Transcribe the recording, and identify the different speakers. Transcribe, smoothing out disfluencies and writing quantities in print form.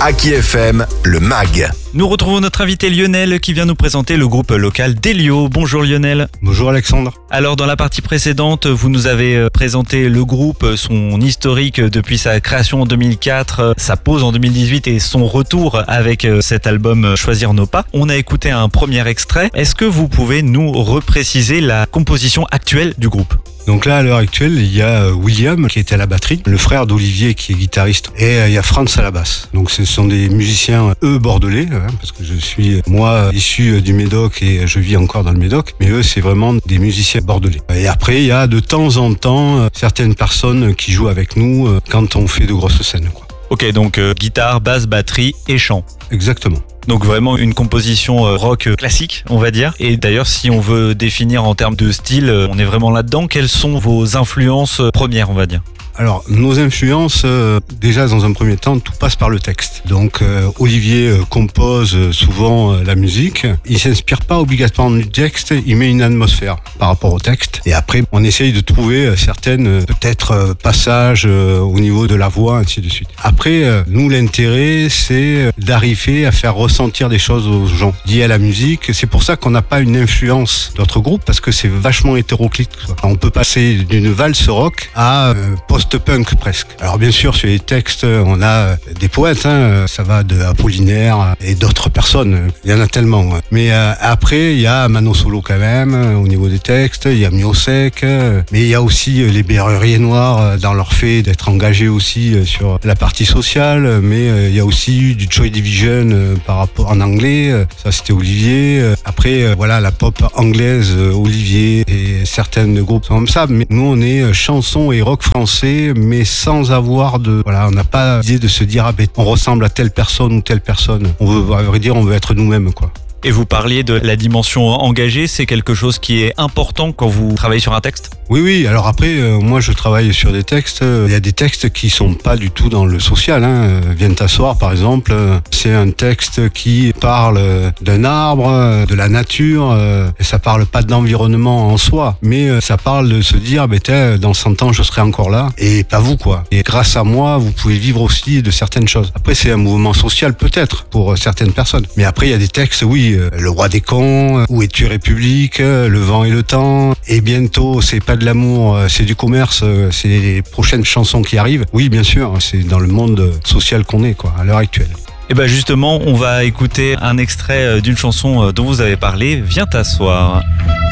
Speaker 1: Aki FM, le MAG.
Speaker 2: Nous retrouvons notre invité Lionel qui vient nous présenter le groupe local Delio. Bonjour Lionel.
Speaker 3: Bonjour Alexandre.
Speaker 2: Alors dans la partie précédente, vous nous avez présenté le groupe, son historique depuis sa création en 2004, sa pause en 2018 et son retour avec cet album Choisir nos pas. On a écouté un premier extrait. Est-ce que vous pouvez nous repréciser la composition actuelle du groupe ?
Speaker 3: Donc là, à l'heure actuelle, il y a William qui était à la batterie, le frère d'Olivier qui est guitariste, et il y a Franz à la basse. Donc ce sont des musiciens, eux, bordelais, parce que je suis, moi, issu du Médoc et je vis encore dans le Médoc, mais eux, c'est vraiment des musiciens bordelais. Et après, il y a de temps en temps certaines personnes qui jouent avec nous quand on fait de grosses scènes, quoi.
Speaker 2: Ok, donc guitare, basse, batterie et chant.
Speaker 3: Exactement.
Speaker 2: Donc vraiment une composition rock classique, on va dire. Et d'ailleurs, si on veut définir en termes de style, on est vraiment là-dedans. Quelles sont vos influences premières, on va dire ?
Speaker 3: Alors, nos influences, déjà dans un premier temps, tout passe par le texte. Donc, Olivier compose souvent la musique. Il s'inspire pas obligatoirement du texte, il met une atmosphère par rapport au texte. Et après, on essaye de trouver certaines, peut-être, passages au niveau de la voix, ainsi de suite. Après, nous, l'intérêt, c'est d'arriver à faire ressentir des choses aux gens liées à la musique. C'est pour ça qu'on n'a pas une influence d'autres groupes, parce que c'est vachement hétéroclite, quoi. On peut passer d'une valse rock à post-punk presque. Alors bien sûr, sur les textes, on a des poètes, ça va de Apollinaire et d'autres personnes. Il y en a tellement. Mais après, il y a Mano Solo quand même, au niveau des textes. Il y a Miosek, mais il y a aussi les Berruriers Noirs dans leur fait d'être engagés aussi sur la partie sociale. Mais il y a aussi eu du Joy Division par rapport en anglais. Ça, c'était Olivier. Après, voilà, la pop anglaise, Olivier et certains groupes comme ça. Mais nous, on est chansons et rock français, mais sans avoir on n'a pas l'idée de se dire on ressemble à telle personne ou telle personne. On veut, à vrai dire, on veut être nous-mêmes, quoi.
Speaker 2: Et vous parliez de la dimension engagée, c'est quelque chose qui est important quand vous travaillez sur un texte ?
Speaker 3: Oui. Alors après, moi, je travaille sur des textes. Il y a des textes qui sont pas du tout dans le social. Viens t'asseoir, par exemple. C'est un texte qui parle d'un arbre, de la nature. Et ça parle pas de l'environnement en soi, mais ça parle de se dire, dans 100 ans, je serai encore là. Et pas vous, quoi. Et grâce à moi, vous pouvez vivre aussi de certaines choses. Après, c'est un mouvement social, peut-être, pour certaines personnes. Mais après, il y a des textes, oui. Le roi des cons, Où es-tu République, Le vent et le temps, et bientôt c'est pas de l'amour, c'est du commerce, c'est les prochaines chansons qui arrivent. Oui, bien sûr, c'est dans le monde social qu'on est, quoi, à l'heure actuelle.
Speaker 2: Et bien justement, on va écouter un extrait d'une chanson dont vous avez parlé, Viens t'asseoir.